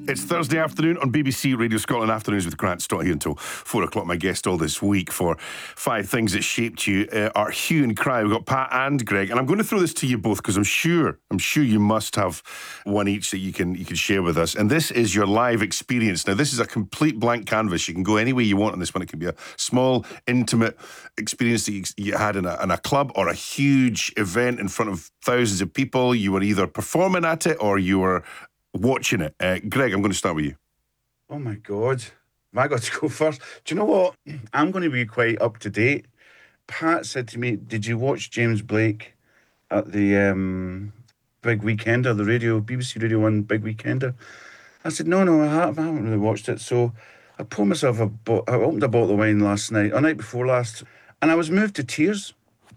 It's Thursday afternoon on BBC Radio Scotland Afternoons with Grant Stott here until 4 o'clock. My guest all this week for 5 things that shaped you are hue and cry. We've got Pat and Greg, and I'm going to throw this to you both because I'm sure you must have one each that you can share with us. And this is your live experience. Now, this is a complete blank canvas. You can go any way you want on this one. It can be a small, intimate experience that you had in a club or a huge event in front of thousands of people. You were either performing at it or you were watching it. Greg, I'm going to start with you. Oh my God. Have I got to go first? Do you know what? I'm going to be quite up to date. Pat said to me, did you watch James Blake at the Big Weekender, the BBC Radio 1 Big Weekender? I said, no, I haven't really watched it. So I poured myself I opened a bottle of wine last night, or night before last, and I was moved to tears.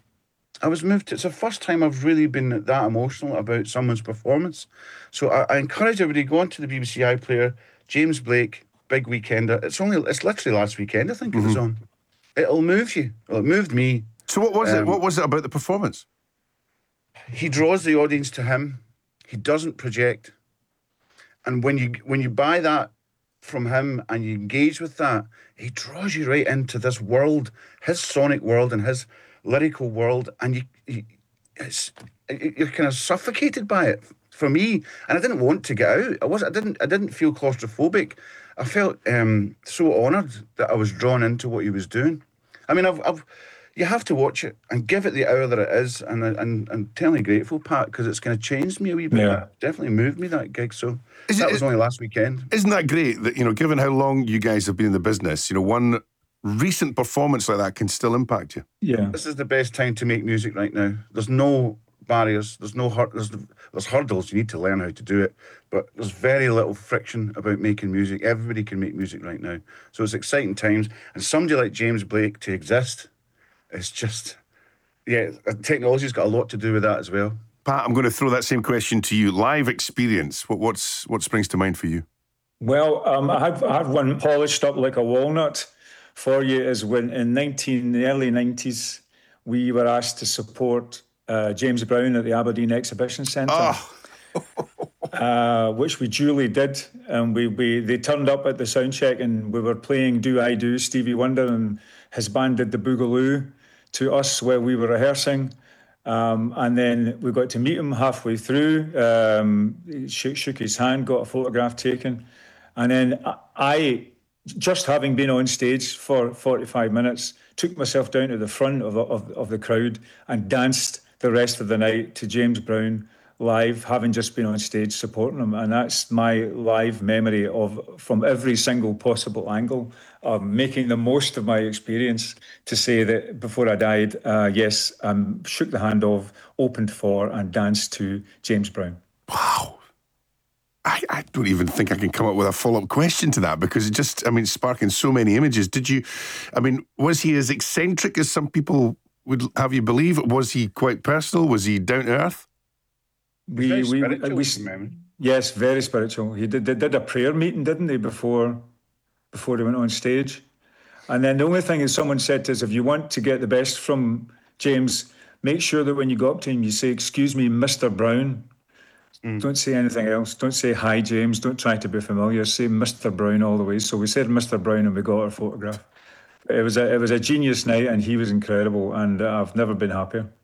It's the first time I've really been that emotional about someone's performance. So I encourage everybody, go on to the BBC iPlayer, James Blake, Big Weekender. It's literally last weekend, I think it was on. It'll move you. Well, it moved me. So what was it? What was it about the performance? He draws the audience to him. He doesn't project. And when you buy that from him and you engage with that, he draws you right into this world, his sonic world and his lyrical world, and you're kind of suffocated by it. For me, and I didn't want to get out. I didn't feel claustrophobic. I felt so honoured that I was drawn into what he was doing. I mean, you have to watch it and give it the hour that it is, and I'm eternally grateful, Pat, because it's kind of changed me a wee bit. Yeah. It definitely moved me, that gig. So that was only last weekend. Isn't that great that, given how long you guys have been in the business, one recent performance like that can still impact you? Yeah. This is the best time to make music right now. There's no barriers. There's hurdles. You need to learn how to do it. But there's very little friction about making music. Everybody can make music right now. So it's exciting times. And somebody like James Blake to exist, it's just, technology's got a lot to do with that as well. Pat, I'm going to throw that same question to you. Live experience, what springs to mind for you? Well, I have one polished up like a walnut for you. Is when in the early 90s, we were asked to support James Brown at the Aberdeen Exhibition Centre, which we duly did. And they turned up at the sound check and we were playing Do I Do, Stevie Wonder, and his band did the Boogaloo to us while we were rehearsing. And then we got to meet him halfway through, shook his hand, got a photograph taken. And then I, just having been on stage for 45 minutes, took myself down to the front of the crowd and danced the rest of the night to James Brown live, having just been on stage supporting him. And that's my live memory from every single possible angle, making the most of my experience to say that before I died, yes, shook the hand of, opened for and danced to James Brown. Wow. I don't even think I can come up with a follow-up question to that because it's sparking so many images. Was he as eccentric as some people would have you believe? Was he quite personal? Was he down to earth? Yes, very spiritual. He did a prayer meeting, didn't they, before he went on stage? And then the only thing is someone said to us, if you want to get the best from James, make sure that when you go up to him, you say, "Excuse me, Mr. Brown." Don't say anything else. Don't say, "Hi, James." Don't try to be familiar. Say Mr. Brown all the way. So we said Mr. Brown and we got our photograph. It was a genius night and he was incredible and I've never been happier.